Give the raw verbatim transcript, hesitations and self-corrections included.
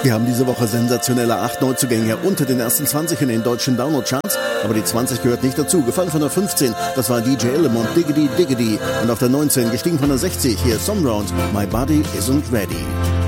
Wir haben diese Woche sensationelle acht Neuzugänge unter den ersten zwanzig in den deutschen Download-Charts, aber die zwanzig gehört nicht dazu. Gefallen von der fünfzehn, das war D J Element, Diggity Diggity. Und auf der neunzehn, gestiegen von der sechzig, hier Song Round, My Body Isn't Ready.